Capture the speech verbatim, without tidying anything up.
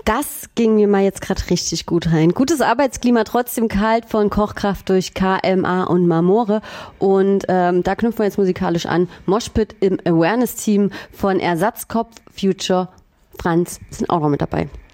Das ging mir mal jetzt gerade richtig gut rein. Gutes Arbeitsklima, trotzdem kalt von Kochkraft durch K M A und Marmore. Und ähm, da knüpfen wir jetzt musikalisch an. Moshpit im Awareness-Team von Ersatzkopf, Future, Franz sind auch noch mit dabei.